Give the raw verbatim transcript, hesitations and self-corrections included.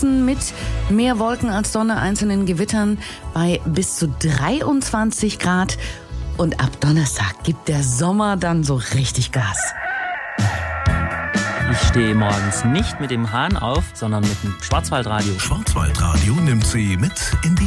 Sachsen mit mehr Wolken als Sonne, einzelnen Gewittern bei bis zu dreiundzwanzig Grad. Und ab Donnerstag gibt der Sommer dann so richtig Gas. Ich stehe morgens nicht mit dem Hahn auf, sondern mit dem Schwarzwaldradio. Schwarzwaldradio nimmt Sie mit in die